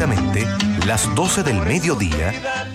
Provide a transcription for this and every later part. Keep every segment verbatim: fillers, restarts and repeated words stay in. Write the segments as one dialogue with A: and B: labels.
A: Las doce del mediodía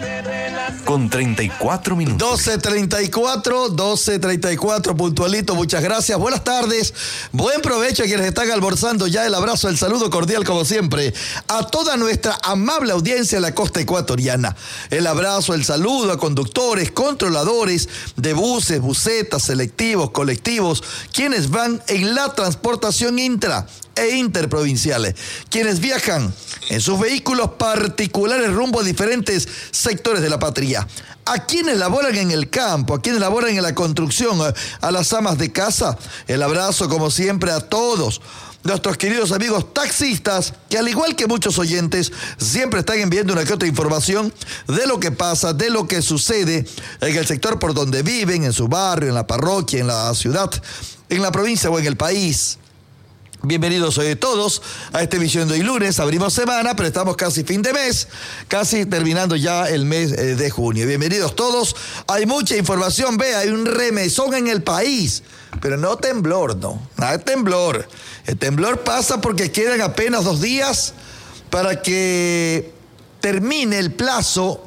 A: con treinta y cuatro minutos.
B: doce treinta y cuatro, doce treinta y cuatro, puntualito. Muchas gracias. Buenas tardes. Buen provecho a quienes están almorzando ya. El abrazo, el saludo cordial como siempre a toda nuestra amable audiencia en la costa ecuatoriana. El abrazo, el saludo a conductores, controladores de buses, busetas, selectivos, colectivos, quienes van en la transportación intra e interprovinciales, quienes viajan en sus vehículos particulares rumbo a diferentes sectores de la patria, a quienes laboran en el campo, a quienes laboran en la construcción, a, a las amas de casa. El abrazo como siempre a todos nuestros queridos amigos taxistas, que al igual que muchos oyentes, siempre están enviando una que otra información de lo que pasa, de lo que sucede en el sector por donde viven, en su barrio, en la parroquia, en la ciudad, en la provincia o en el país. Bienvenidos hoy todos a esta emisión de hoy lunes. Abrimos semana, pero estamos casi fin de mes, casi terminando ya el mes de junio. Bienvenidos todos. Hay mucha información. Ve, hay un remesón en el país, pero no temblor, no. Nada de temblor. El temblor pasa porque quedan apenas dos días para que termine el plazo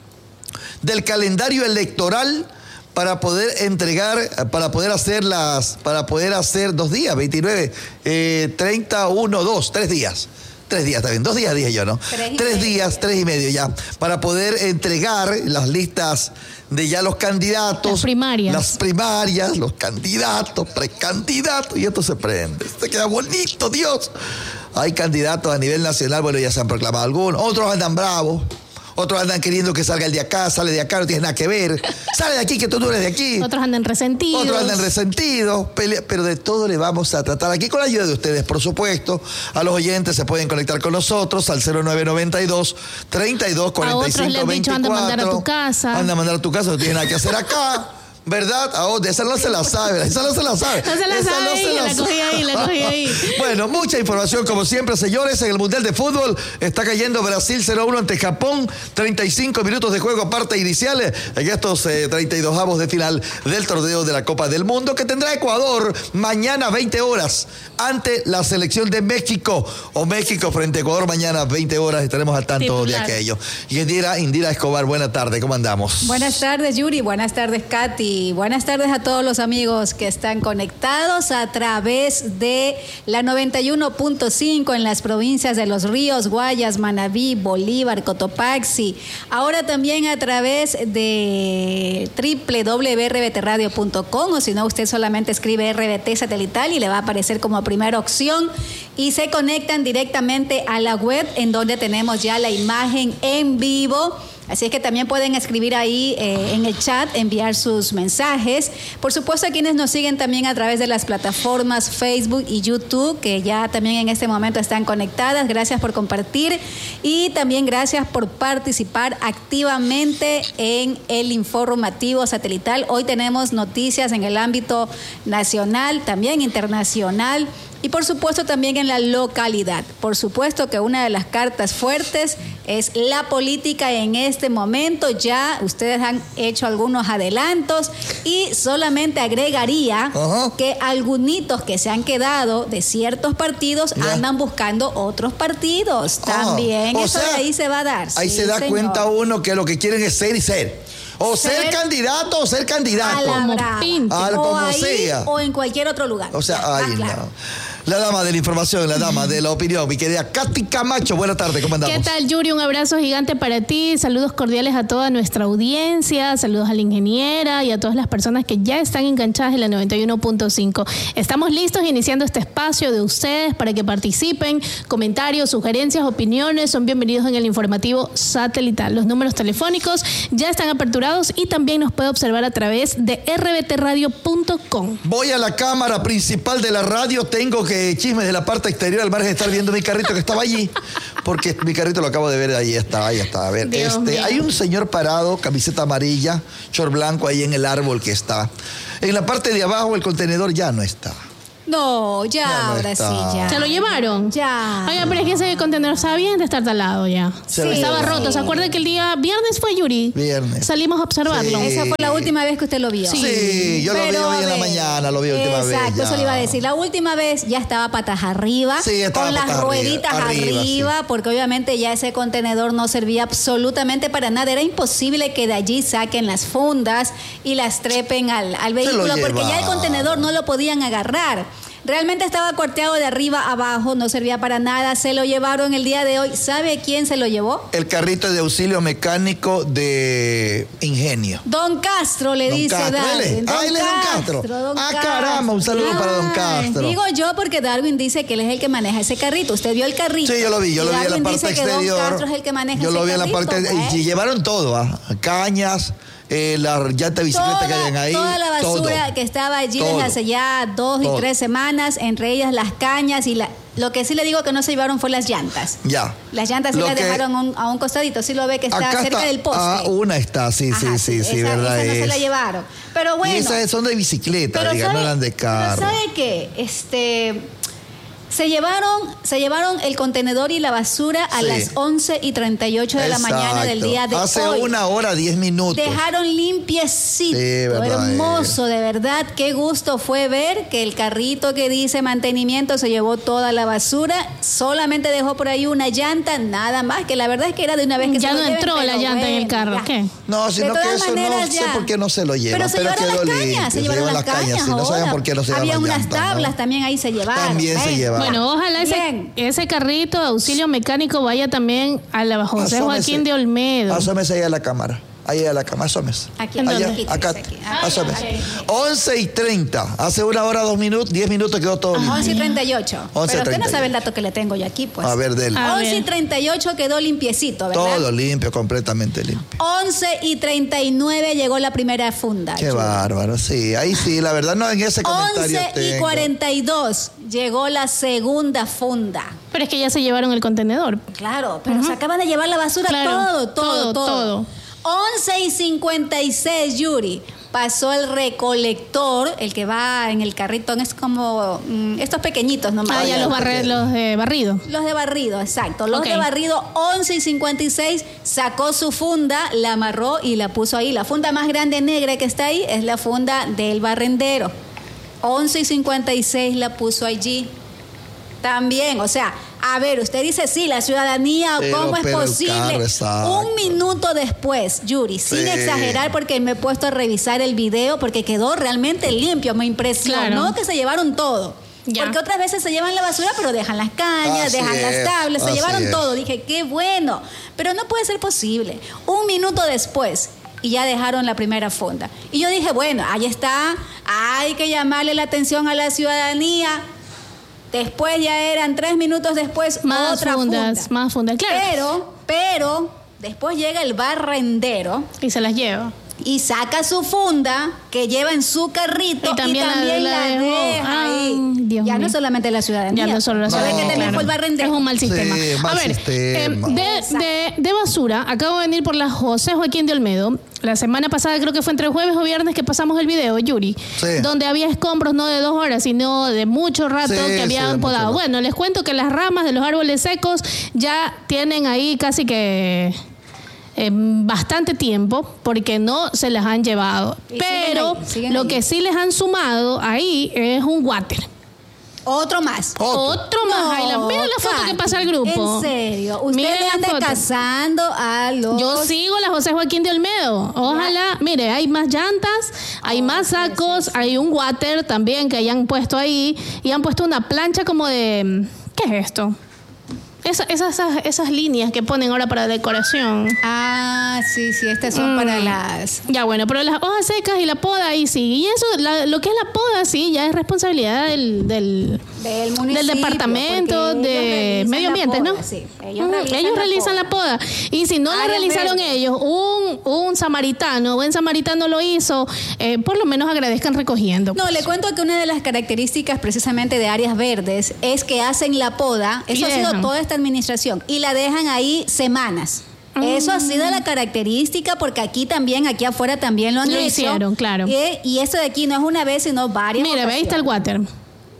B: del calendario electoral para poder entregar, para poder hacer las, para poder hacer dos días, veintinueve, eh, treinta, uno, dos, tres días. Tres días también, dos días dije yo, ¿no? Tres, tres días, tres y medio ya, para poder entregar las listas de ya los candidatos.
C: Las primarias.
B: Las primarias, los candidatos, precandidatos, y esto se prende. Se queda bonito, Dios. Hay candidatos a nivel nacional, bueno, ya se han proclamado algunos, otros andan bravos. Otros andan queriendo que salga el de acá, sale de acá, no tienes nada que ver. Sale de aquí, que tú no eres de aquí.
C: Otros andan resentidos.
B: Otros andan resentidos. Pelea, pero de todo le vamos a tratar aquí con la ayuda de ustedes, por supuesto. A los oyentes se pueden conectar con nosotros al cero nueve nueve dos, treinta y dos, cuarenta y cinco, veinticuatro.
C: A otros le han dicho, anda a mandar a tu casa.
B: Anda a mandar a tu casa, no tienes nada que hacer acá. ¿Verdad? Oh, de esa no se la sabe, esa no se la sabe.
C: No se la
B: esa
C: sabe,
B: no se la,
C: la cogí ahí, la cogí ahí.
B: Bueno, mucha información como siempre, señores. En el Mundial de Fútbol está cayendo Brasil cero a uno ante Japón. treinta y cinco minutos de juego, parte iniciales en estos eh, treinta y dos avos de final del torneo de la Copa del Mundo, que tendrá Ecuador mañana veinte horas ante la selección de México. O México frente a Ecuador mañana veinte horas. Estaremos al tanto Titular. de aquello. Y Indira, Indira Escobar, buena tarde, ¿cómo andamos?
D: Buenas tardes, Yuri. Buenas tardes, Katy. Y buenas tardes a todos los amigos que están conectados a través de la noventa y uno punto cinco en las provincias de Los Ríos, Guayas, Manabí, Bolívar, Cotopaxi. Ahora también a través de doble u doble u doble u punto r b t radio punto com, o si no, usted solamente escribe R B T satelital y le va a aparecer como primera opción. Y se conectan directamente a la web, en donde tenemos ya la imagen en vivo. Así es que también pueden escribir ahí eh, en el chat, enviar sus mensajes. Por supuesto, a quienes nos siguen también a través de las plataformas Facebook y YouTube, que ya también en este momento están conectadas. Gracias por compartir y también gracias por participar activamente en el informativo satelital. Hoy tenemos noticias en el ámbito nacional, también internacional. Y por supuesto también en la localidad. Por supuesto que una de las cartas fuertes es la política en este momento. Ya ustedes han hecho algunos adelantos y solamente agregaría uh-huh. que algunitos que se han quedado de ciertos partidos yeah. andan buscando otros partidos. Uh-huh. También o eso sea, de ahí se va a dar.
B: Ahí sí, se da señor. cuenta uno que lo que quieren es ser y ser. O ser, ser candidato o ser candidato.
D: A la brava.
B: Al
D: o
B: como
D: ahí,
B: sea.
D: O en cualquier otro lugar.
B: O sea, ahí claro. no. La dama de la información, la dama de la opinión, mi querida Katy Camacho. Buenas tardes, ¿cómo andamos?
C: ¿Qué tal, Yuri? Un abrazo gigante para ti. Saludos cordiales a toda nuestra audiencia. Saludos a la ingeniera y a todas las personas que ya están enganchadas en la noventa y uno punto cinco. Estamos listos iniciando este espacio de ustedes para que participen. Comentarios, sugerencias, opiniones son bienvenidos en el informativo satelital. Los números telefónicos ya están aperturados y también nos puede observar a través de r b t radio punto com.
B: Voy a la cámara principal de la radio. Tengo que chismes de la parte exterior, al margen de estar viendo mi carrito que estaba allí, porque mi carrito lo acabo de ver, ahí está, ahí está. A ver, Dios este, mío. Hay un señor parado, camiseta amarilla, short blanco ahí en el árbol que está. En la parte de abajo el contenedor ya no está.
D: No, ya,
B: Ya no
D: ahora
B: está.
D: sí, ya.
C: ¿Se lo llevaron?
D: Ya.
C: Oiga, pero es que ese contenedor estaba bien destartalado ya.
B: Se lo
C: Estaba
B: llevaron.
C: roto. ¿Se acuerda que el día viernes fue Yuri?
B: Viernes.
C: Salimos a observarlo.
B: Sí.
D: Esa fue la última vez que usted lo vio.
B: Sí, yo lo vi
D: Pero,
B: hoy
D: a
B: en la
D: ver,
B: mañana, lo vi la última vez.
D: Exacto,
B: ya.
D: eso le iba a decir. La última vez ya estaba patas arriba,
B: Sí, estaba
D: con las
B: patas arriba,
D: rueditas arriba,
B: arriba,
D: porque obviamente ya ese contenedor no servía absolutamente para nada. Era imposible que de allí saquen las fundas y las trepen al, al vehículo, porque ya el
B: llevaron.
D: contenedor no lo podían agarrar. Realmente estaba corteado de arriba a abajo, no servía para nada. Se lo llevaron el día de hoy. ¿Sabe quién se lo llevó?
B: El carrito de auxilio mecánico de Ingenio.
D: Don Castro, le
B: Don
D: dice
B: Castro,
D: Darwin.
B: él es- ah, él es Don Castro.
D: Don
B: Ah,
D: Castro.
B: caramba, un saludo para Don
D: Ay,
B: Castro.
D: Digo yo porque Darwin dice que él es el que maneja ese carrito. Usted vio el carrito.
B: Sí, yo lo vi, yo
D: Y
B: lo vi en la
D: Darwin
B: parte
D: dice que
B: exterior.
D: Don Castro es el que maneja
B: Yo
D: ese
B: lo vi en la
D: carrito,
B: parte
D: pues.
B: y llevaron todo, ¿ah? Cañas, eh, la llanta de bicicleta
D: Toda,
B: que hayan ahí.
D: toda la basura
B: todo.
D: que estaba allí
B: Todo.
D: desde hace ya dos
B: Todo.
D: y tres semanas, entre ellas las cañas y la... Lo que sí le digo que no se llevaron fue las llantas.
B: Ya.
D: Las llantas sí
B: Lo
D: las
B: que-
D: dejaron un- a un costadito. Sí lo ve que está
B: Acá
D: cerca
B: está,
D: del poste.
B: ah, una está, sí, sí,
D: Ajá,
B: sí, sí,
D: esa,
B: verdad
D: esa no se
B: es.
D: la llevaron. Pero bueno.
B: Y esas son de bicicleta,
D: Pero
B: diga, no
D: sabe-
B: eran de
D: pero
B: carro.
D: ¿sabe qué? Este, se llevaron, se llevaron el contenedor y la basura a
B: Sí.
D: las once y treinta y ocho de la mañana del
B: Exacto.
D: día de
B: Hace
D: hoy.
B: una hora, diez minutos.
D: Dejaron limpiecito,
B: Sí, verdad,
D: hermoso, de verdad. Qué gusto fue ver que el carrito que dice mantenimiento se llevó toda la basura. Solamente dejó por ahí una llanta, nada más. Que la verdad es que era de una vez que
C: Ya
D: se
C: no
D: lo lleven,
C: entró la
D: pero
C: llanta en el
D: bueno,
C: carro,
D: ya.
C: ¿qué?
B: No,
D: De
B: sino que
D: todas
B: eso no
D: maneras,
B: sé
D: ya.
B: por qué no se lo llevan.
D: Pero se llevaron
B: quedó
D: las cañas,
B: limpio.
D: se llevaron las cañas.
B: sí, no saben
D: ahora.
B: por qué no se llevan
D: Había
B: las
D: unas
B: llantas, ¿no?
D: tablas también ahí se llevaron.
B: También se
D: ¿ven?
B: llevaron.
C: Bueno, ojalá ese,
D: Bien.
C: ese carrito de auxilio mecánico vaya también a la José
B: Asómese.
C: Joaquín de Olmedo.
B: Asómese ahí a la cámara. Ahí a la cámara, asómese.
D: Aquí,
C: ¿En
B: Allá,
C: dónde?
B: acá,
D: Aquí. Ah,
B: asómese.
D: aquí.
B: once y treinta. Hace una hora, dos minutos, diez minutos quedó todo limpio.
D: once y treinta y ocho. Pero usted no
B: treinta y
D: sabe el
B: ocho.
D: dato que le tengo yo aquí, pues.
B: A ver, dele.
C: A
D: once y
C: ver.
D: treinta y ocho quedó limpiecito, ¿verdad?
B: Todo limpio, completamente limpio.
D: once y treinta y nueve llegó la primera funda.
B: Qué
D: Chuy.
B: bárbaro, sí. Ahí sí, la verdad no en ese comentario
D: once y
B: tengo.
D: cuarenta y dos llegó la segunda funda.
C: Pero es que ya se llevaron el contenedor.
D: Claro, pero se acaban de llevar la basura,
C: Claro,
D: todo, todo,
C: todo,
D: todo,
C: todo.
D: once y cincuenta y seis, Yuri. Pasó el recolector, el que va en el carritón, es como mm, estos pequeñitos nomás.
C: Ah, ya los, barre- los de barrido.
D: Los de barrido, exacto. Los
C: Ok.
D: de barrido, once y cincuenta y seis, sacó su funda, la amarró y la puso ahí. La funda más grande negra que está ahí es la funda del barrendero. once y cincuenta y seis la puso allí. También, o sea, a ver, usted dice, sí, la ciudadanía,
B: Pero-
D: ¿cómo es
B: pero el
D: posible?
B: carro, exacto.
D: Un minuto después, Yuri, sin
B: Sí.
D: exagerar, porque me he puesto a revisar el video, porque quedó realmente limpio, me impresionó
C: Claro.
D: que se llevaron todo.
C: Ya.
D: Porque otras veces se llevan la basura, pero dejan las cañas,
B: Así
D: dejan las
B: es,
D: tablas, se
B: así
D: llevaron
B: es.
D: todo. Dije, qué bueno, pero no puede ser posible. Un minuto después, y ya dejaron la primera funda. Y yo dije, bueno, ahí está, hay que llamarle la atención a la ciudadanía. Después ya eran tres minutos después,
C: Más
D: otra
C: fundas,
D: funda.
C: más fundas. Claro.
D: Pero, pero, después llega el barrendero
C: Y se las lleva.
D: y saca su funda que lleva en su carrito
C: Y también la-
D: también
C: la
D: la,
C: dejó.
D: deja
C: Ay,
D: ahí.
C: Dios
D: ya
C: mío.
D: no solamente la ciudadanía.
C: Ya no solo la
D: ¿Sabe
C: ciudadanía,
D: que también
C: claro.
D: fue el barrendero?
C: Es un mal sistema.
B: Sí, mal
C: a ver,
B: sistema.
C: eh, de, de- de basura, acabo de venir por la José Joaquín de Olmedo. La semana pasada, creo que fue entre jueves o viernes que pasamos el video, Yuri,
B: Sí.
C: donde había escombros no de dos horas, sino de mucho rato
B: Sí,
C: que
B: sí, de
C: habían
B: mucho
C: podado.
B: rato.
C: Bueno, les cuento que las ramas de los árboles secos ya tienen ahí casi que eh, bastante tiempo porque no se las han llevado.
D: Y siguen
C: Pero
D: ahí, siguen
C: lo
D: ahí.
C: que sí les han sumado ahí es un water.
D: Otro más.
B: Otro.
C: Otro más, Ayla. Mira la foto
D: Katy,
C: que pasa al grupo.
D: En serio. Usted
C: Mira
D: le
C: la
D: anda
C: foto.
D: cazando a los.
C: Yo sigo la José Joaquín de Olmedo. Ojalá, mire, hay más llantas, hay
D: Oh,
C: más
D: sí,
C: sacos,
D: sí, sí.
C: hay un water también que hayan puesto ahí y han puesto una plancha como de... ¿Qué es esto? Esa- esas, esas, esas líneas que ponen ahora para decoración.
D: Ah, sí, sí, estas son
C: Mm.
D: para las.
C: Ya bueno, pero las hojas secas y la poda ahí sí. Y eso, la- lo que es la poda sí, ya es responsabilidad del... del
D: Del municipio.
C: del departamento
D: porque ellos
C: de
D: realizan
C: medio
D: la
C: ambiente,
D: poda,
C: ¿no?
D: Sí, ellos
C: Mm,
D: realizan,
C: ellos
D: la,
C: realizan
D: poda.
C: la poda. Y si no la
D: Áreas
C: realizaron
D: verdes.
C: ellos, un, un samaritano, buen samaritano lo hizo, eh, por lo menos agradezcan recogiendo.
D: No, le cuento que una de las características precisamente de áreas verdes es que hacen la poda,
C: Y
D: eso ha sido
C: dejan.
D: toda esta administración, y la dejan ahí semanas. Eso ha sido la característica porque aquí también, aquí afuera también lo han
C: Lo
D: hecho.
C: hicieron, claro.
D: Y, y eso de aquí no es una vez, sino varias
C: Mira, ve, ahí está el
D: ocasiones.
C: water.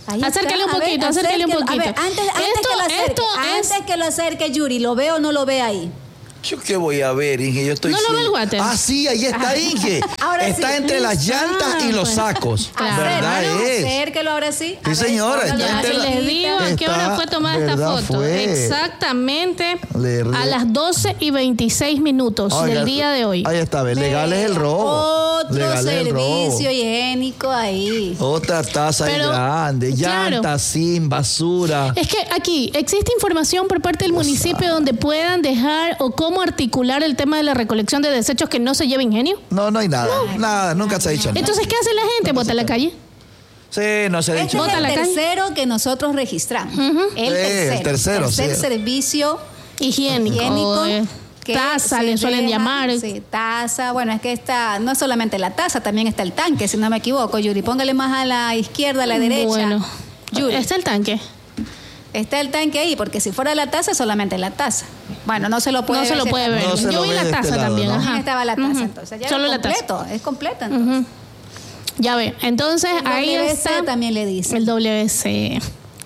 D: Ahí
C: Acércale
D: está.
C: un poquito,
D: A ver,
C: acércale un
D: acérquelo.
C: poquito.
D: A ver, antes, antes
C: Esto-
D: que lo acerque,
C: esto
D: antes
C: es-
D: que lo acerque, Yuri, ¿lo ve o no lo ve ahí?
B: ¿Yo qué voy a ver, Inge? Yo estoy
C: ¿No lo
B: ciego.
C: ve el water?
B: Ah, sí, ahí está, Inge.
D: Ahora
B: está
D: sí.
B: entre las llantas y los
C: pues.
B: sacos.
C: Claro.
B: ¿Verdad
D: Acérquelo,
B: es?
D: acérquelo ahora sí. A
B: Sí,
D: ver,
B: señora,
D: póngalo
B: está
C: Ya,
B: entre
C: y
B: la-
C: les digo a qué hora
B: Está-
C: fue tomada esta
B: ¿verdad?
C: foto.
B: Fue.
C: Exactamente
B: Le-
C: a las doce y veintiséis minutos
B: Oiga,
C: del día de hoy.
B: Ahí está, ve, legal es el robo.
D: Otro
B: Legal es el robo.
D: servicio higiénico ahí.
B: Otra taza ahí
C: Pero,
B: grande,
C: claro.
B: llantas sin basura.
C: Es que aquí existe información por parte del municipio donde puedan dejar o cómo articular el tema de la recolección de desechos que no se lleve Ingenio.
B: No, no hay nada. Nada, nunca se ha dicho nada.
C: Entonces, ¿qué hace la gente? Bota a la calle.
B: Sí, no se ha
D: Este
B: dicho
D: es
C: Bota
B: nada.
D: el
C: la calle.
D: tercero que nosotros registramos. El
B: Sí,
D: tercero.
B: el tercero,
D: Tercer
B: sí.
D: servicio
C: Higiénico.
D: higiénico.
C: eh,
D: que
C: taza,
D: se
C: le suelen
D: deja-
C: llamar.
D: Sí, taza. Bueno, es que está, no solamente la taza, también está el tanque, si no me equivoco, Yuri. Póngale más a la izquierda, a la derecha.
C: Bueno,
D: Yuri.
C: está el tanque.
D: Está el tanque ahí, porque si fuera la taza, solamente la taza. Bueno, no se lo puede
C: No se
D: ver
C: lo puede ver.
B: No se
C: Yo
B: lo
C: vi
B: ve
C: la
B: de
C: taza
B: este lado,
C: también.
B: ¿no?
C: Ajá.
D: También estaba la taza,
C: Ujú.
D: entonces. Ya
C: Solo
D: era
C: la taza.
D: completo, es completa entonces.
C: Ujú. Ya ve. Entonces,
D: El
C: ahí
D: W C
C: está.
D: también le dice.
C: El W C.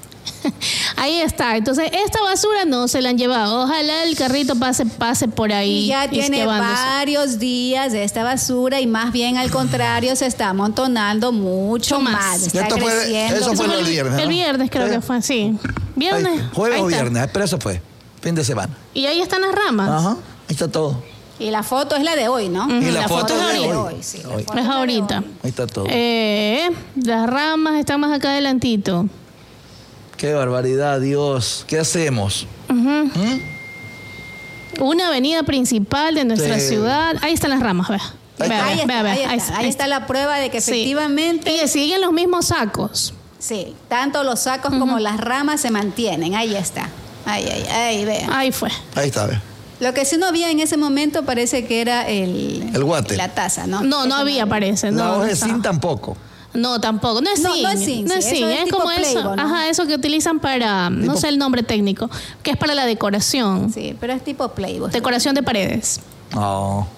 C: Ahí está. Entonces, esta basura no se la han llevado. Ojalá el carrito pase pase por ahí.
D: Y ya tiene
C: llevándose.
D: varios días de esta basura y más bien al contrario se está amontonando mucho
C: Más.
D: más. Está
B: Esto fue-
D: creciendo.
B: eso fue
C: Eso
B: el viernes, ¿no?
C: El viernes creo
B: Sí.
C: que fue, sí.
B: Ahí,
C: Viernes.
B: jueves
C: ahí
B: o
C: está.
B: viernes, pero eso fue. Fin de semana.
C: Y ahí están las ramas.
B: Ajá, ahí está todo.
D: Y la foto es la de hoy, ¿no?
C: Ujú,
B: Y la,
C: la
B: foto,
C: foto
B: es
C: es
B: de
C: de
B: hoy.
D: sí, la
B: Hoy.
D: foto
C: Es
D: de
C: ahorita.
D: hoy.
B: Ahí está todo.
C: Eh, las ramas están más acá adelantito.
B: Qué barbaridad, Dios. ¿Qué hacemos?
C: Ujú.
B: ¿Mm?
C: Una avenida principal de nuestra
B: Sí.
C: ciudad. Ahí están las ramas, vea.
B: Ahí
C: Vea,
B: está.
C: vea,
D: Ahí está,
C: vea, vea.
D: ahí
C: Ahí
D: está.
C: está,
D: Ahí
C: ahí
D: está la prueba de que
C: Sí.
D: efectivamente,
C: Y siguen los mismos sacos.
D: sí, tanto los sacos como las ramas se mantienen. Ahí está. Ahí, ahí, ahí, vean.
C: Ahí fue.
B: Ahí está, ve.
D: Lo que sí no había en ese momento parece que era el...
B: El guate.
D: La taza, ¿no?
C: No, no
D: Eso
C: había, parece.
B: La
C: No,
B: hoja
C: no
B: de
C: estaba.
B: zinc tampoco.
C: No, tampoco. No es
D: No,
C: zinc.
D: no es zinc,
C: No es
D: sí,
C: zinc.
D: eso es
C: Es
D: tipo
C: como eso.
D: Playboy, ¿no?
C: Ajá, eso que utilizan para, no
B: Tipo-
C: sé el nombre técnico, que es para la decoración.
D: Sí, pero es tipo Playboy.
C: Decoración de paredes.
B: No.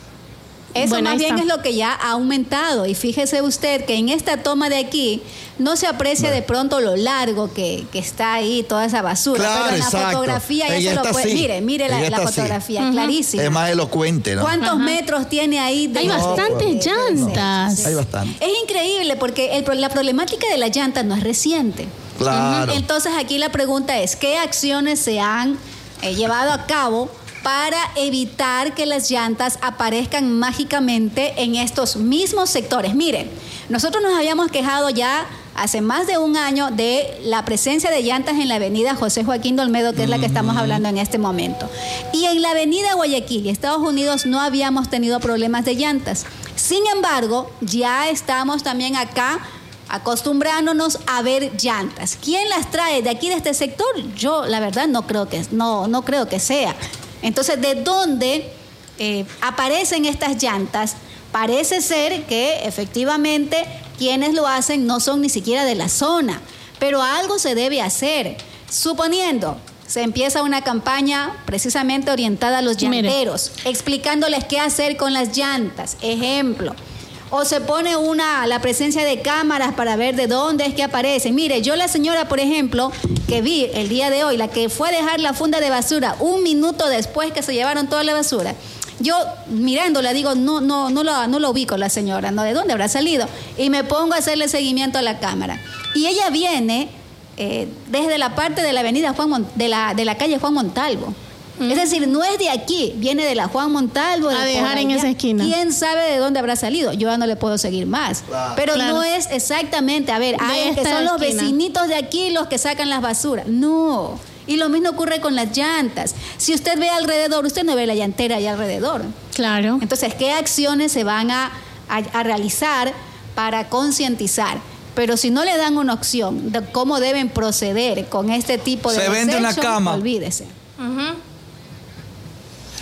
D: Eso
C: Bueno,
D: más
C: ahí
D: bien
C: está.
D: es lo que ya ha aumentado. Y fíjese usted que en esta toma de aquí no se aprecia de pronto lo largo que, que está ahí, toda esa basura.
B: Claro,
D: pero en la
B: exacto.
D: fotografía
B: Ella
D: eso lo
B: está
D: puede.
B: así.
D: Mire, mire la,
B: Ella
D: la
B: está así.
D: fotografía, clarísima.
B: Es más elocuente, ¿no?
D: ¿Cuántos
C: Ajá.
D: metros tiene ahí? de-
C: Hay bastantes
D: de- de-
C: llantas.
B: Hay bastante.
D: Es increíble porque el pro- la problemática de la llanta no es reciente.
B: Claro.
D: Entonces aquí la pregunta es, ¿qué acciones se han eh, llevado a cabo para evitar que las llantas aparezcan mágicamente en estos mismos sectores? Miren, nosotros nos habíamos quejado ya hace más de un año de la presencia de llantas en la avenida José Joaquín de Olmedo, que es la que estamos hablando en este momento. Y en la avenida Guayaquil y Estados Unidos no habíamos tenido problemas de llantas. Sin embargo, ya estamos también acá acostumbrándonos a ver llantas. ¿Quién las trae de aquí de este sector? Yo la verdad no creo que no no creo que sea. Entonces, ¿de dónde eh, aparecen estas llantas? Parece ser que efectivamente quienes lo hacen no son ni siquiera de la zona, pero algo se debe hacer. Suponiendo se empieza una campaña precisamente orientada a los
C: Mire.
D: llanteros, explicándoles qué hacer con las llantas. Ejemplo. O se pone una la presencia de cámaras para ver de dónde es que aparece. Mire, yo la señora, por ejemplo, que vi el día de hoy, la que fue a dejar la funda de basura un minuto después que se llevaron toda la basura, yo mirándola digo, no, no, no lo, no lo ubico la señora, ¿no? ¿De dónde habrá salido? Y me pongo a hacerle seguimiento a la cámara. Y ella viene eh, desde la parte de la avenida Juan Mon- de la, de la calle Juan Montalvo. Es decir, no es de aquí, viene de la Juan Montalvo.
C: A
D: de
C: dejar
D: por
C: en
D: allá.
C: esa esquina.
D: ¿Quién sabe de dónde habrá salido? Yo ya no le puedo seguir más.
B: Claro.
D: Pero
C: Claro.
D: no es exactamente, a ver,
C: De
D: ay, es que
C: esta
D: son los
C: esquina.
D: vecinitos de aquí los que sacan las basuras. No. Y lo mismo ocurre con las llantas. Si usted ve alrededor, usted no ve la llantera allá alrededor.
C: Claro.
D: Entonces, ¿qué acciones se van a, a- a realizar para concientizar? Pero si no le dan una opción de cómo deben proceder con este tipo de
B: Se vende una
D: desecho,
B: cama.
D: olvídese.
C: Ujú.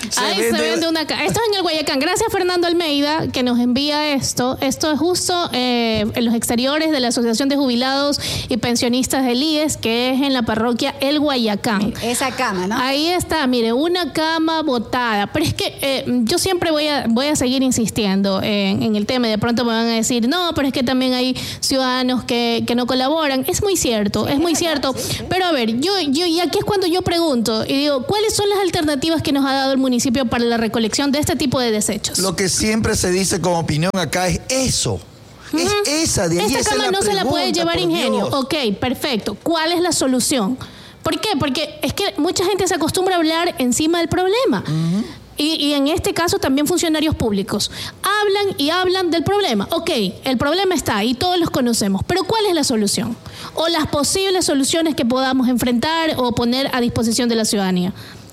B: Se
C: Ahí
B: vende-
C: se vende una ca- Esto es en el Guayacán. Gracias, Fernando Almeida, que nos envía esto. Esto es justo eh, en los exteriores de la Asociación de Jubilados y Pensionistas del I E S, que es en la parroquia El Guayacán.
D: Esa cama, ¿no?
C: Ahí está, mire, una cama botada. Pero es que eh, yo siempre voy a, voy a seguir insistiendo en, en el tema. Y de pronto me van a decir, no, pero es que también hay ciudadanos que, que no colaboran. Es muy cierto, es muy cierto. Pero a ver, yo, yo, y aquí es cuando yo pregunto y digo, ¿cuáles son las alternativas que nos ha dado el municipio para la recolección de este tipo de desechos?
B: Lo que siempre se dice como opinión acá es eso. Es esa de ahí.
C: Esta
B: esa es
C: cama
B: la
C: no se la puede
B: pregunta,
C: llevar
B: por
C: Ingenio.
B: Dios.
C: Ok, perfecto. ¿Cuál es la solución? ¿Por qué? Porque es que mucha gente se acostumbra a hablar encima del problema. Uh-huh. Y, y en este caso también funcionarios públicos. Hablan y hablan del problema. Ok, el problema está y todos los conocemos. Pero ¿cuál es la solución? O las posibles soluciones que podamos enfrentar o poner a disposición de la ciudadanía.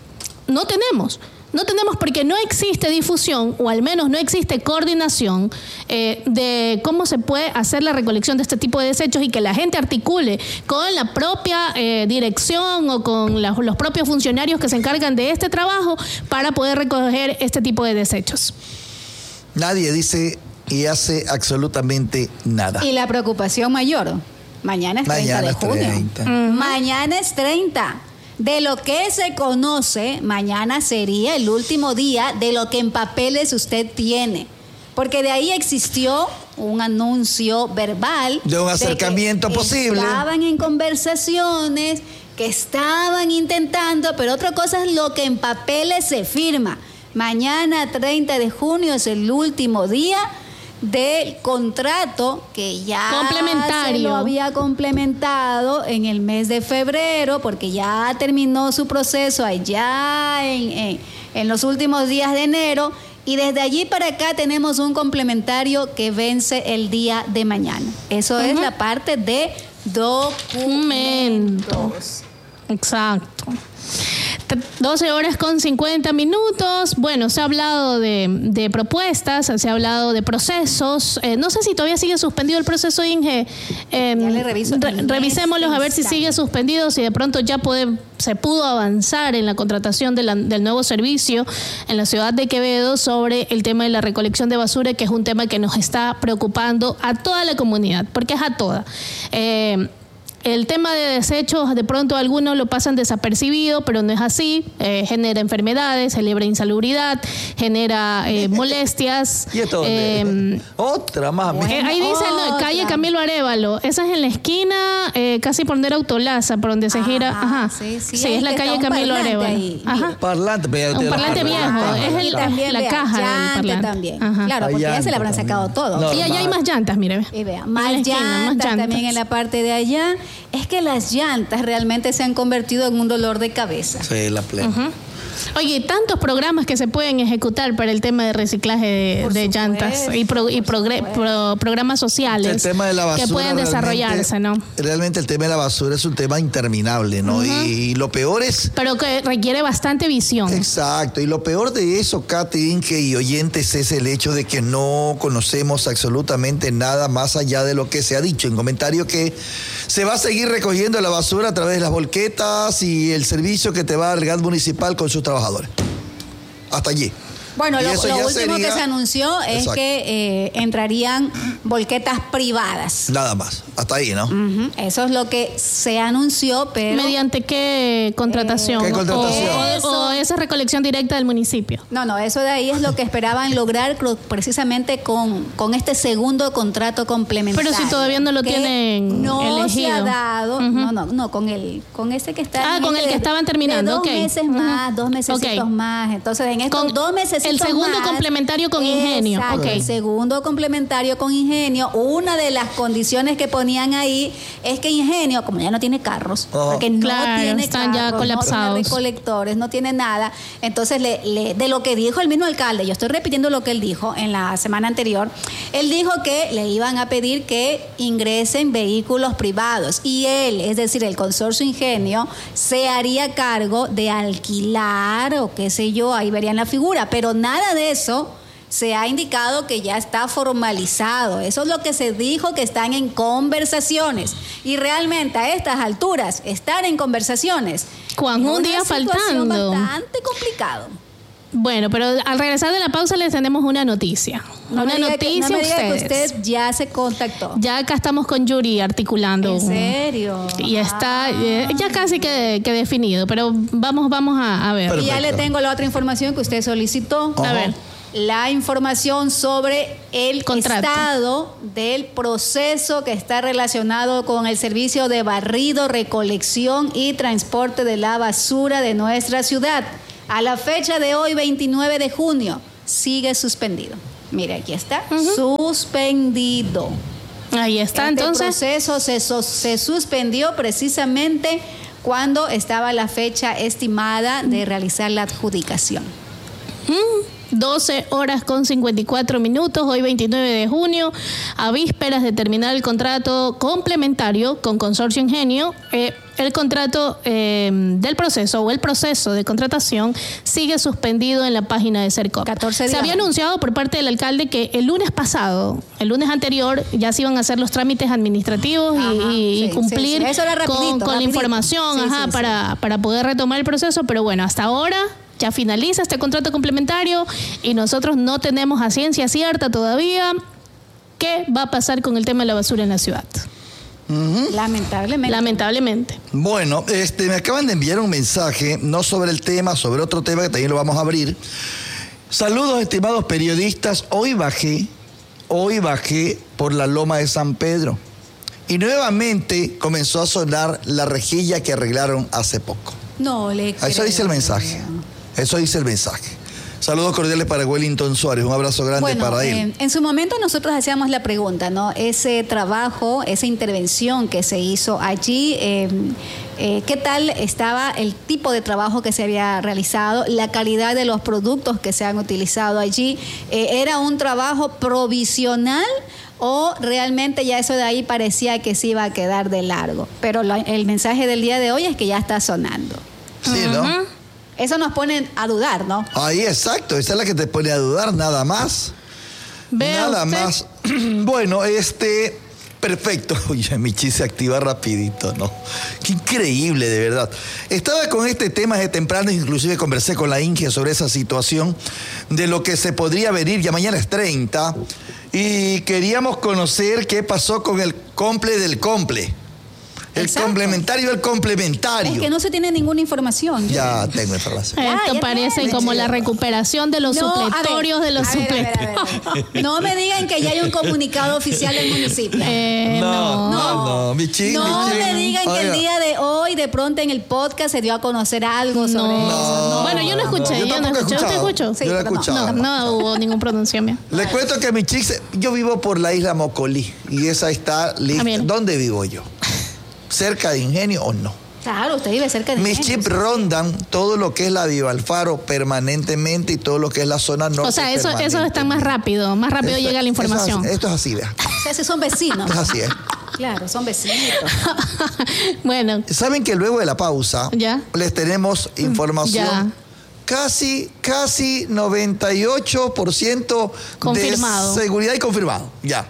C: No tenemos. No tenemos porque no existe difusión, o al menos no existe coordinación eh, de cómo se puede hacer la recolección de este tipo de desechos y que la gente articule con la propia eh, dirección o con la, los propios funcionarios que se encargan de este trabajo para poder recoger este tipo de desechos.
B: Nadie dice y hace absolutamente nada.
D: Y la preocupación mayor, mañana es treinta
B: Mañana
D: de
B: es
D: junio.
B: treinta.
D: Uh-huh. Mañana es treinta. De lo que se conoce, mañana sería el último día de lo que en papeles usted tiene. Porque de ahí existió un anuncio verbal.
B: De un acercamiento
D: de que
B: posible.
D: Estaban en conversaciones, que estaban intentando, pero otra cosa es lo que en papeles se firma. Mañana, treinta de junio, es el último día del contrato que ya
C: complementario.
D: se lo había complementado en el mes de febrero, porque ya terminó su proceso allá en, en, en los últimos días de enero, y desde allí para acá tenemos un complementario que vence el día de mañana. Eso uh-huh. es la parte de documentos.
C: Exacto. doce horas con cincuenta minutos. Bueno, se ha hablado de, de propuestas, se ha hablado de procesos. Eh, no sé si todavía sigue suspendido el proceso Inge. Eh,
D: ya le reviso.
C: Re, revisémoslos a ver si sigue suspendido, si de pronto ya puede, se pudo avanzar en la contratación de la, del nuevo servicio en la ciudad de Quevedo sobre el tema de la recolección de basura, que es un tema que nos está preocupando a toda la comunidad, porque es a toda. Eh, El tema de desechos, de pronto algunos lo pasan desapercibido, pero no es así. Eh, genera enfermedades, genera insalubridad, genera eh, molestias.
B: ¿Y esto dónde? Eh, Otra más.
C: Eh, ahí dice, no, calle Camilo Arévalo. Esa es en la esquina, eh, casi por donde era Autolaza, por donde se
D: Ajá,
C: gira. Ajá.
D: Sí, sí,
C: sí es la calle Camilo Arévalo. Ajá.
B: Parlante, pero
C: un parlante
B: la
C: viejo.
B: parlante.
C: Es el,
D: también,
C: la
D: vea,
C: caja
D: llanta
C: del parlante.
D: También.
C: Ajá.
D: Claro, porque ya se le habrán sacado todo.
B: No,
C: y allá hay más llantas, mire.
D: Y vea,
C: En
D: más
C: la esquina,
D: llantas,
C: más llantas
D: también en la parte de allá. Es que las llantas realmente se han convertido en un dolor de cabeza.
B: Sí, la plena.
C: Uh-huh. Oye, tantos programas que se pueden ejecutar para el tema de reciclaje de, de llantas y, pro, y progre, pro, programas sociales
B: el tema de la basura
C: que pueden desarrollarse, ¿no?
B: Realmente el tema de la basura es un tema interminable, ¿no? Uh-huh. y, y lo peor es...
C: Pero que requiere bastante visión.
B: Exacto. Y lo peor de eso, Katy, Inge y oyentes, es el hecho de que no conocemos absolutamente nada más allá de lo que se ha dicho en comentarios, que se va a seguir recogiendo la basura a través de las volquetas y el servicio que te va a dar el gas municipal con sus trabajadores. Hasta allí.
D: Bueno, lo, lo último
B: sería...
D: que se anunció es Exacto. que eh, entrarían volquetas privadas.
B: Nada más, hasta ahí, ¿no?
D: Uh-huh. Eso es lo que se anunció, pero...
C: ¿Mediante qué contratación?
B: Eh, ¿Qué contratación?
C: O, o, o esa recolección directa del municipio.
D: No, no, eso de ahí es lo que esperaban lograr precisamente con, con este segundo contrato complementario.
C: Pero si todavía no lo tienen
D: no
C: elegido.
D: No se ha dado, uh-huh. no, no, no, con el, con ese que está...
C: Ah, con el que
D: de,
C: estaban terminando,
D: de dos
C: okay.
D: meses más, uh-huh. dos meses okay. más. Entonces, en estos
C: con
D: dos meses
C: el segundo
D: más,
C: complementario con Ingenio.
D: Exacto,
C: okay.
D: el segundo complementario con Ingenio. Una de las condiciones que ponían ahí es que Ingenio, como ya no tiene carros, oh. porque no
C: claro,
D: tiene
C: están
D: carros,
C: ya colapsados.
D: No tiene recolectores, no tiene nada. Entonces, le, le, de lo que dijo el mismo alcalde, yo estoy repitiendo lo que él dijo en la semana anterior, él dijo que le iban a pedir que ingresen vehículos privados y él, es decir, el consorcio Ingenio, se haría cargo de alquilar o qué sé yo, ahí verían la figura, pero nada de eso se ha indicado que ya está formalizado. Eso es lo que se dijo, que están en conversaciones. Y realmente a estas alturas, estar en conversaciones
C: Juan, un día faltando.
D: Bastante complicado.
C: Bueno, pero al regresar de la pausa les tenemos una noticia.
D: No
C: una
D: me diga
C: noticia
D: que, no me diga
C: ustedes.
D: que usted ya se contactó.
C: Ya acá estamos con Yuri articulando.
D: ¿En serio?
C: Y está
D: Ah.
C: eh, ya casi que, que definido, pero vamos, vamos a, a ver.
B: Perfecto.
D: Y ya le tengo la otra información que usted solicitó.
C: A ver.
D: La información sobre el
C: Contrato.
D: estado del proceso que está relacionado con el servicio de barrido, recolección y transporte de la basura de nuestra ciudad. A la fecha de hoy, veintinueve de junio, sigue suspendido. Mire, aquí está, suspendido.
C: Ahí está,
D: Este
C: entonces.
D: proceso se, so- se suspendió precisamente cuando estaba la fecha estimada de realizar la adjudicación.
C: doce horas con cincuenta y cuatro minutos, hoy veintinueve de junio, a vísperas de terminar el contrato complementario con Consorcio Ingenio. Eh, el contrato eh, del proceso o el proceso de contratación sigue suspendido en la página de Sercop.
D: catorce
C: Se
D: días.
C: había anunciado por parte del alcalde que el lunes pasado, el lunes anterior, ya se iban a hacer los trámites administrativos y-
D: Ajá,
C: y, y
D: sí,
C: cumplir
D: sí, sí. Eso era
C: con,
D: rapidito,
C: con la
D: rapidito.
C: información
D: Sí,
C: ajá,
D: sí, sí.
C: para, para poder retomar el proceso, pero bueno, hasta ahora ya finaliza este contrato complementario y nosotros no tenemos a ciencia cierta todavía qué va a pasar con el tema de la basura en la ciudad.
D: Lamentablemente.
C: Lamentablemente.
B: Bueno, este, me acaban de enviar un mensaje, no sobre el tema, sobre otro tema que también lo vamos a abrir. Saludos, estimados periodistas. Hoy bajé, hoy bajé por la Loma de San Pedro y nuevamente comenzó a sonar la rejilla que arreglaron hace poco.
D: No le
B: Eso
D: creo.
B: dice el mensaje. Eso dice el mensaje. Saludos cordiales para Wellington Suárez. Un abrazo grande
D: Bueno,
B: para él.
D: eh, en su momento nosotros hacíamos la pregunta, ¿no? Ese trabajo, esa intervención que se hizo allí, eh, eh, ¿qué tal estaba el tipo de trabajo que se había realizado, la calidad de los productos que se han utilizado allí? Eh, ¿Era un trabajo provisional o realmente ya eso de ahí parecía que se iba a quedar de largo? Pero lo- el mensaje del día de hoy es que ya está sonando.
B: Sí, ¿no?
D: Eso nos pone a dudar, ¿no?
B: Ahí, exacto. Esa es la que te pone a dudar, nada más.
C: Vea
B: Nada
C: usted.
B: más. Bueno, este... Perfecto. Oye, Michi se activa rapidito, ¿no? Qué increíble, de verdad. Estaba con este tema de temprano, inclusive conversé con la Inge sobre esa situación de lo que se podría venir, ya mañana es treinta, y queríamos conocer qué pasó con el comple del comple. El
D: Exacto.
B: complementario del complementario.
D: Es que no se tiene ninguna información.
B: Ya tengo información.
D: Ah,
C: Esto
D: ya
C: parece
D: tiene.
C: como la recuperación de los
D: No, a ver,
C: supletorios de los
D: a ver, a ver,
C: supletorios.
D: a ver, a ver. No me digan que ya hay un comunicado oficial del municipio.
C: Eh, no.
B: no, no, Michi,
D: No
B: Michi.
D: me digan que el
B: Oiga.
D: día de hoy, de pronto en el podcast, se dio a conocer algo sobre
C: No.
D: eso. No.
C: Bueno, yo no escuché,
B: yo
C: yo no
B: tampoco he
C: escuché. ¿Usted
B: escuchado.
C: escuchó?
D: Sí,
B: Yo lo he
D: pero no.
B: escuchado.
C: No, no hubo ningún pronunciamiento.
B: Le cuento que mi chica, yo vivo por la isla Mocolí y esa está lista.
C: Ah, bien.
B: ¿Dónde vivo yo? ¿Cerca de Ingenio o no?
D: Claro, usted vive cerca de
B: Mis
D: Ingenio,
B: chips
D: sí.
B: rondan todo lo que es la Viva Alfaro permanentemente y todo lo que es la zona norte.
C: O sea, eso, eso está más rápido, más rápido
B: Esto-
C: llega la
B: eso es
C: información.
B: así, esto es así, vea.
D: O sea, si son vecinos.
B: Esto es así, ¿eh?
D: Claro, son vecinos.
C: Bueno,
B: Saben que luego de la pausa
C: Ya.
B: les tenemos información
C: Ya.
B: casi, casi noventa y ocho por ciento
C: Confirmado.
B: de seguridad y confirmado. Ya.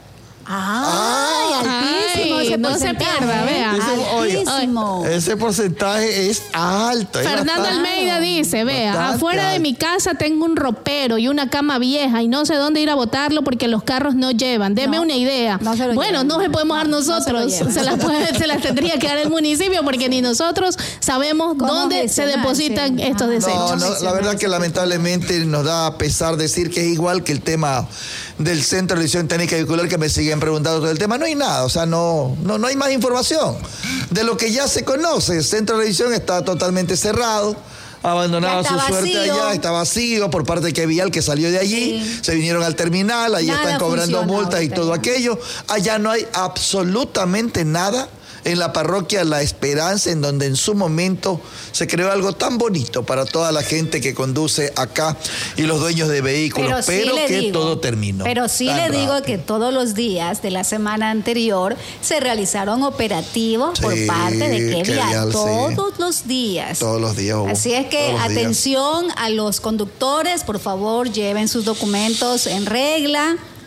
D: Ay, altísimo
C: Ay,
D: ese
C: no se
D: porcentaje,
C: pierda,
D: ¿eh?
C: vea.
B: Dice, oiga,
D: Altísimo.
B: Ese porcentaje es alto. es
C: Fernando
B: bastante.
C: Almeida dice, vea,
B: Bastante
C: afuera de
B: alto.
C: mi casa tengo un ropero y una cama vieja y no sé dónde ir a botarlo porque los carros no llevan. Deme
D: No,
C: una idea.
D: no se lo
C: bueno,
D: llevan.
C: no se podemos dar
D: No, no se lo
C: nosotros.
D: llevan.
C: se, las puede- se las tendría que dar el municipio porque ni nosotros sabemos
D: ¿Cómo
C: dónde se
D: gestionar?
C: depositan
D: Sí.
C: estos
D: Ah.
C: desechos.
B: No, no, la verdad que lamentablemente nos da pesar decir que es igual que el tema del Centro de Revisión Técnica Vehicular, que me siguen preguntando todo el tema. No hay nada, o sea, no, no, no hay más información de lo que ya se conoce. El Centro de Revisión está totalmente cerrado, abandonado
D: Ya
B: a su
D: está
B: suerte
D: vacío.
B: allá, está vacío por parte de que Vial, que salió de allí,
D: Sí.
B: se vinieron al terminal, allí
D: Nada
B: están cobrando
D: funciona
B: multas y
D: ahorita
B: todo
D: ya.
B: aquello. Allá no hay absolutamente nada. En la parroquia La Esperanza, en donde en su momento se creó algo tan bonito para toda la gente que conduce acá y los dueños de vehículos, pero,
D: sí le
B: que
D: digo,
B: todo terminó.
D: Pero sí
B: tan
D: le digo
B: rápido.
D: que todos los días de la semana anterior se realizaron operativos por
B: Sí,
D: parte de
B: que
D: Kevial,
B: Vial, sí.
D: todos los días.
B: Todos los días hubo,
D: Así es que
B: todos los días.
D: atención a los conductores, por favor, lleven sus documentos en regla.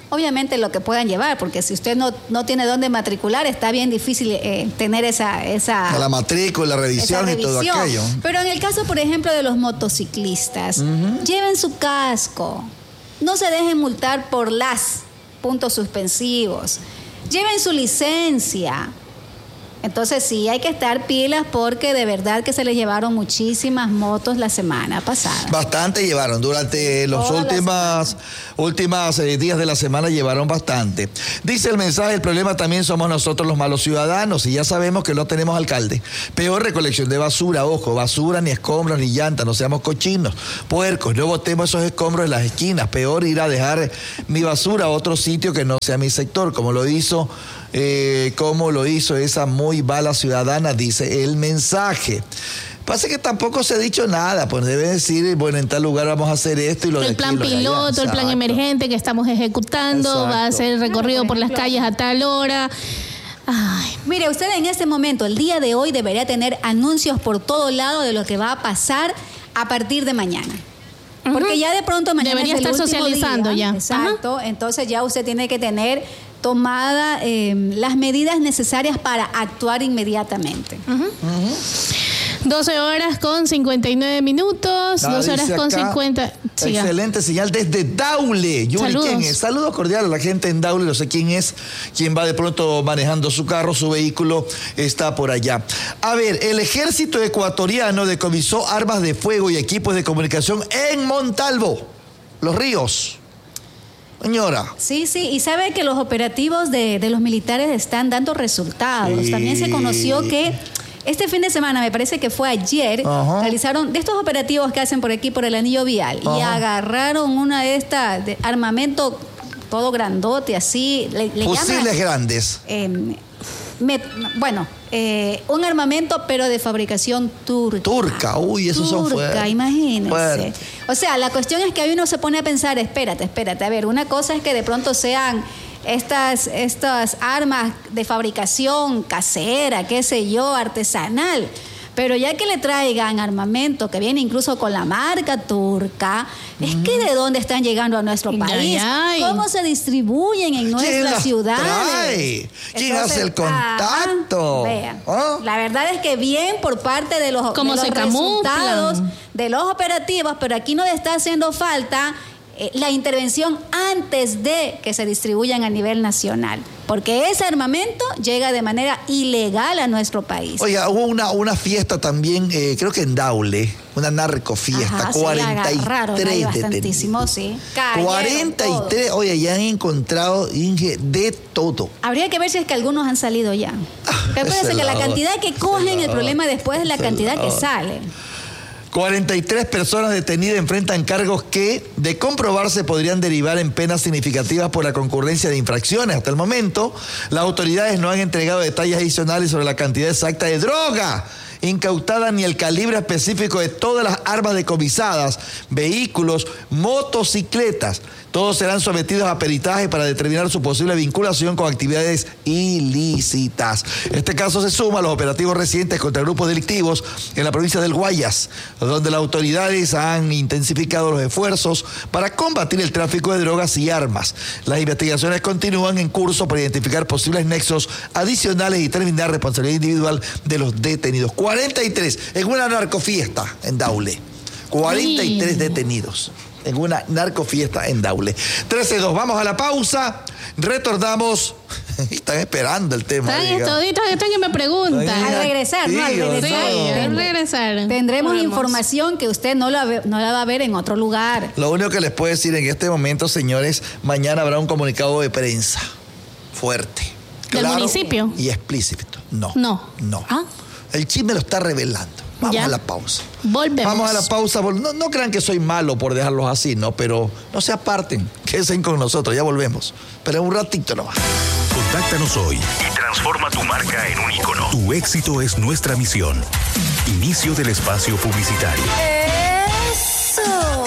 D: obviamente lo que puedan llevar, porque si usted no, no tiene dónde matricular, está bien difícil eh, tener esa... esa
B: la matrícula, la revisión, revisión y todo aquello.
D: Pero en el caso, por ejemplo, de los motociclistas, uh-huh. lleven su casco, no se dejen multar por las puntos suspensivos, lleven su licencia. Entonces sí, hay que estar pilas porque de verdad que se les llevaron muchísimas motos la semana pasada.
B: Bastante llevaron, durante los últimos últimas eh, días de la semana llevaron bastante. Dice el mensaje, el problema también somos nosotros los malos ciudadanos y ya sabemos que no tenemos alcalde. Peor recolección de basura, ojo, basura ni escombros ni llantas, no seamos cochinos, puercos, no botemos esos escombros en las esquinas. Peor ir a dejar mi basura a otro sitio que no sea mi sector, como lo hizo... Eh, como lo hizo esa muy mala ciudadana, dice el mensaje. Pasa que tampoco se ha dicho nada, pues debe decir, bueno, en tal lugar vamos a hacer esto y lo de
C: El
B: aquí,
C: plan
B: lo de allá.
C: piloto, el plan
B: Exacto.
C: emergente que estamos ejecutando,
B: Exacto.
C: va a ser recorrido por, por las calles a tal hora. Ay.
D: Mire, usted en este momento, el día de hoy, debería tener anuncios por todo lado de lo que va a pasar a partir de mañana. Porque uh-huh. ya de pronto mañana
C: debería
D: es el
C: estar
D: último
C: socializando
D: día.
C: ya.
D: Exacto, uh-huh. entonces ya usted tiene que tener tomada eh, las medidas necesarias para actuar inmediatamente.
C: Uh-huh. Uh-huh. doce horas con cincuenta y nueve minutos,
B: Ah,
C: doce horas con
B: acá,
C: cincuenta. Siga.
B: Excelente señal desde Daule. Yuri,
C: Saludos.
B: ¿quién es? Saludos cordiales a la gente en Daule, no sé quién es, quién va de pronto manejando su carro, su vehículo está por allá. A ver, el ejército ecuatoriano decomisó armas de fuego y equipos de comunicación en Montalvo, Los Ríos. Señora.
D: Sí, sí, y sabe que los operativos de, de los militares están dando resultados.
B: Sí.
D: También se conoció que este fin de semana, me parece que fue ayer, Ajá. realizaron de estos operativos que hacen por aquí, por el anillo vial, Ajá. y agarraron una de estas, de armamento todo grandote, así. Le, le
B: Fusiles
D: llaman,
B: grandes.
D: Eh, me, bueno, eh, un armamento, pero de fabricación turca.
B: Turca, uy, esos
D: turca,
B: son fuertes.
D: Turca, imagínense.
B: Fuerte.
D: O sea, la cuestión es que ahí uno se pone a pensar, espérate, espérate, a ver, una cosa es que de pronto sean estas, estas armas de fabricación casera, qué sé yo, artesanal, pero ya que le traigan armamento que viene incluso con la marca turca, mm. es que de dónde están llegando a nuestro país, ay, ay. cómo se distribuyen en nuestras ciudades.
B: Trae? ¿Quién Entonces, hace el contacto?
D: Ah, vean, ¿Oh? La verdad es que bien por parte de los,
C: ¿Cómo
D: de los
C: se
D: resultados
C: camuflan?
D: De los operativos, pero aquí no está haciendo falta eh, la intervención antes de que se distribuyan a nivel nacional, porque ese armamento llega de manera ilegal a nuestro país.
B: Oiga, hubo una, una fiesta también, eh, creo que en Daule, una narcofiesta,
D: Ajá,
B: cuarenta y tres
D: detenidos. Sí.
B: cuarenta y tres, oye, ya han encontrado, Inge, de todo.
D: Habría que ver si es que algunos han salido ya. Recuérdense que la cantidad que cogen, el problema después es la cantidad que sale.
B: cuarenta y tres personas detenidas enfrentan cargos que, de comprobarse, podrían derivar en penas significativas por la concurrencia de infracciones. Hasta el momento, las autoridades no han entregado detalles adicionales sobre la cantidad exacta de droga incautada ni el calibre específico de todas las armas decomisadas, vehículos, motocicletas. Todos serán sometidos a peritaje para determinar su posible vinculación con actividades ilícitas. Este caso se suma a los operativos recientes contra grupos delictivos en la provincia del Guayas, donde las autoridades han intensificado los esfuerzos para combatir el tráfico de drogas y armas. Las investigaciones continúan en curso para identificar posibles nexos adicionales y determinar responsabilidad individual de los detenidos. cuarenta y tres en una narcofiesta en Daule. cuarenta y tres detenidos en una narcofiesta en Daule. trece dos, vamos a la pausa, retornamos. Están esperando el tema.
C: Están toditos que están que me preguntan.
D: Al regresar, ¿no? Al regresar.
C: Sí, al regresar.
D: Tendremos Vamos. información que usted no la, ve, no la va a ver en otro lugar.
B: Lo único que les puedo decir en este momento, señores, mañana habrá un comunicado de prensa fuerte.
C: ¿Del
B: claro
C: municipio?
B: Y explícito. No.
C: No.
B: No.
C: ¿Ah?
B: El chisme lo está revelando. Vamos ya. a la pausa.
C: Volvemos.
B: Vamos a la pausa. No, no crean que soy malo por dejarlos así, ¿no? Pero no se aparten. Quédense con nosotros. Ya volvemos. Pero en un ratito nomás.
A: Contáctanos hoy y transforma tu marca en un ícono. Tu éxito es nuestra misión. Inicio del espacio publicitario.
D: ¡Eso!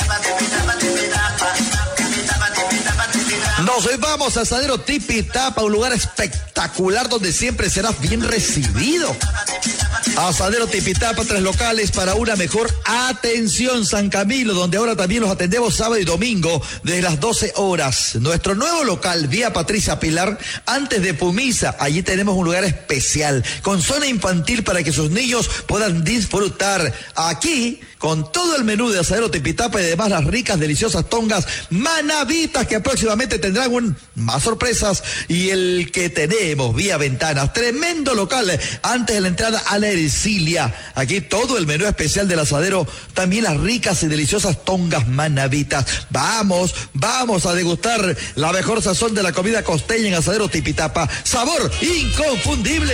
B: Nos vamos al Asadero Tipi Tapa, un lugar espectacular donde siempre serás bien recibido. Asadero Tipitapa, tres locales para una mejor atención. San Camilo, donde ahora también los atendemos sábado y domingo desde las doce horas. Nuestro nuevo local, Vía Patricia Pilar, antes de Pumisa. Allí tenemos un lugar especial con zona infantil para que sus niños puedan disfrutar. Aquí, con todo el menú de Asadero Tipitapa y además las ricas, deliciosas tongas manavitas que próximamente tendrán un, más sorpresas. Y el que tenemos, Vía Ventanas, tremendo local antes de la entrada a la Ercilia. Aquí todo el menú especial del asadero, también las ricas y deliciosas tongas manavitas. Vamos, vamos a degustar la mejor sazón de la comida costeña en Asadero Tipitapa. Sabor inconfundible.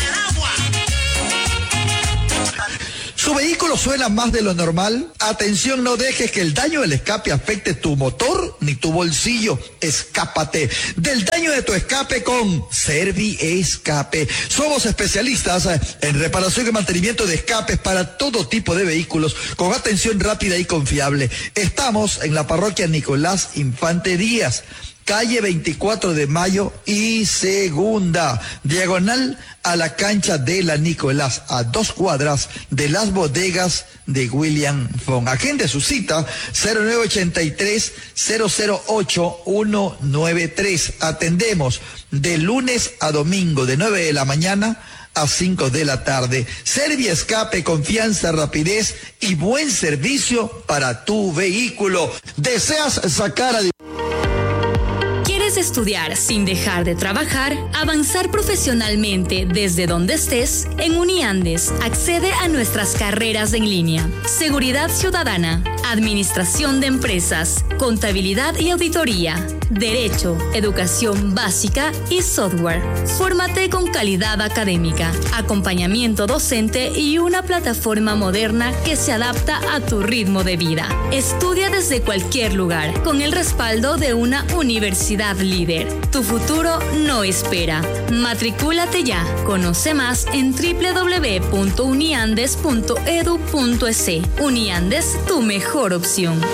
B: ¿Su vehículo suena más de lo normal? Atención, no dejes que el daño del escape afecte tu motor ni tu bolsillo. Escápate del daño de tu escape con Servi Escape. Somos especialistas en reparación y mantenimiento de escapes para todo tipo de vehículos con atención rápida y confiable. Estamos en la parroquia Nicolás Infante Díaz, calle veinticuatro de mayo y segunda, diagonal a la cancha de la Nicolás, a dos cuadras de las bodegas de William Fong. Agende su cita cero nueve ochenta y tres, cero cero ocho, uno nueve tres. Atendemos de lunes a domingo de nueve de la mañana a cinco de la tarde. Servi Escape, confianza, rapidez y buen servicio para tu vehículo. ¿Deseas sacar a
E: ¿Quieres estudiar sin dejar de trabajar? ¿Avanzar profesionalmente desde donde estés? En Uniandes, accede a nuestras carreras en línea. Seguridad Ciudadana, Administración de Empresas, Contabilidad y Auditoría, Derecho, Educación Básica y Software. Fórmate con calidad académica, acompañamiento docente y una plataforma moderna que se adapta a tu ritmo de vida. Estudia desde cualquier lugar, con el respaldo de una universidad líder. Tu futuro no espera. Matricúlate ya. Conoce más en doble u doble u doble u punto uniandes punto edu punto es. Uniandes, tu mejor opción.